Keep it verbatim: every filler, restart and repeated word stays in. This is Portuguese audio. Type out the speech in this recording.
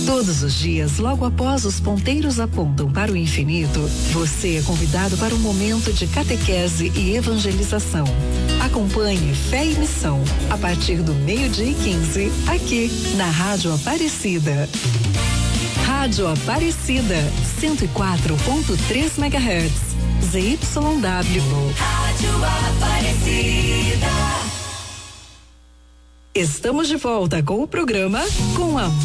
Todos os dias, logo após os ponteiros apontam para o infinito, você é convidado para um momento de catequese e evangelização. Acompanhe Fé e Missão, a partir do meio-dia e quinze, aqui na Rádio Aparecida. Rádio Aparecida, cento e quatro ponto três megahertz, Z Y W. Rádio Aparecida. Estamos de volta com o programa Com a